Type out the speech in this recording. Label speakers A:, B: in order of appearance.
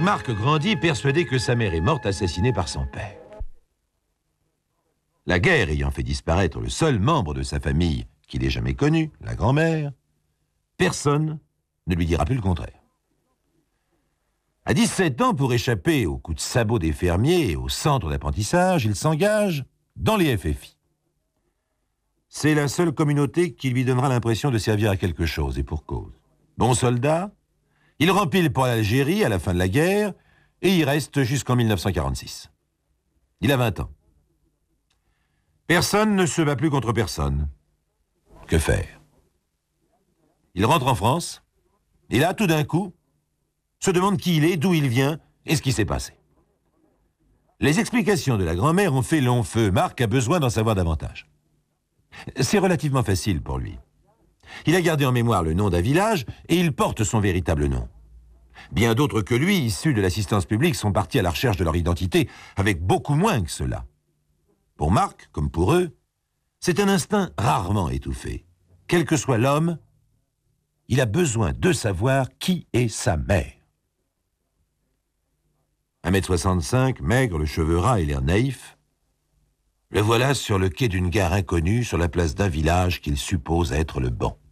A: Marc grandit persuadé que sa mère est morte assassinée par son père. La guerre ayant fait disparaître le seul membre de sa famille qu'il ait jamais connu, la grand-mère, personne ne lui dira plus le contraire. À 17 ans, pour échapper aux coups de sabot des fermiers et au centre d'apprentissage, il s'engage dans les FFI. C'est la seule communauté qui lui donnera l'impression de servir à quelque chose, et pour cause. Bon soldat, il rempile pour l'Algérie à la fin de la guerre, et y reste jusqu'en 1946. Il a 20 ans. Personne ne se bat plus contre personne. Que faire? Il rentre en France, et là, tout d'un coup, se demande qui il est, d'où il vient, et ce qui s'est passé. Les explications de la grand-mère ont fait long feu. Marc a besoin d'en savoir davantage. C'est relativement facile pour lui. Il a gardé en mémoire le nom d'un village, et il porte son véritable nom. Bien d'autres que lui, issus de l'assistance publique, sont partis à la recherche de leur identité, avec beaucoup moins que cela. Pour Marc, comme pour eux, c'est un instinct rarement étouffé. Quel que soit l'homme, il a besoin de savoir qui est sa mère. 1m65, maigre, le cheveu ras et l'air naïf, le voilà sur le quai d'une gare inconnue, sur la place d'un village qu'il suppose être le bon.